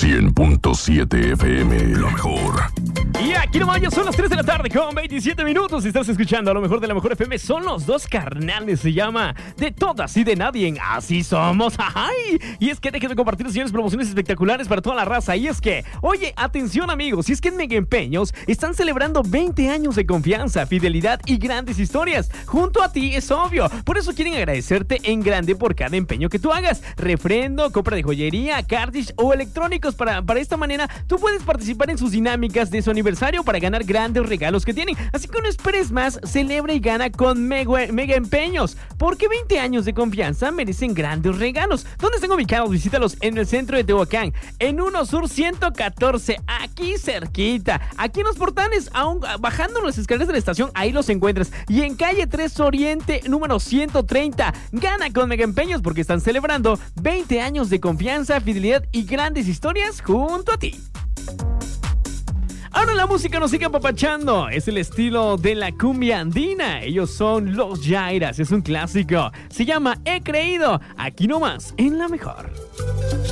100.7 FM, lo mejor. Y aquí nomás ya son las 3 de la tarde con 27 minutos. Si estás escuchando a lo mejor de la mejor FM, son los dos carnales. Se llama De Todas y de Nadie. Así somos. ¡Ay! Y es que déjenme compartir, señores, promociones espectaculares para toda la raza. Y es que, oye, atención amigos, y es que en Mega Empeños están celebrando 20 años de confianza, fidelidad y grandes historias. Junto a ti, es obvio. Por eso quieren agradecerte en grande por cada empeño que tú hagas. Refrendo, compra de joyería, cartridge o electrónicos. Para esta manera, tú puedes participar en sus dinámicas de su aniversario para ganar grandes regalos que tienen. Así que no esperes más, celebra y gana con Mega Empeños, porque 20 años de confianza merecen grandes regalos. ¿Dónde están ubicados? Visítalos en el centro de Tehuacán, en 1 Sur 114, aquí cerquita. Aquí en Los Portales, aún bajando las escaleras de la estación, ahí los encuentras. Y en calle 3 Oriente, número 130. Gana con Mega Empeños porque están celebrando 20 años de confianza, fidelidad y grandes historias junto a ti. Ahora la música nos sigue apapachando. Es el estilo de la cumbia andina. Ellos son Los Jairas. Es un clásico. Se llama He Creído. Aquí nomás, en La Mejor.